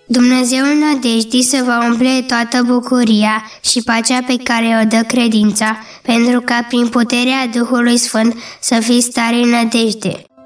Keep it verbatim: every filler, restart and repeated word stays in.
Dumnezeul nădejdii să vă umple toată bucuria și pacea pe care o dă credința, pentru ca prin puterea Duhului Sfânt să fiți tari în nădejde.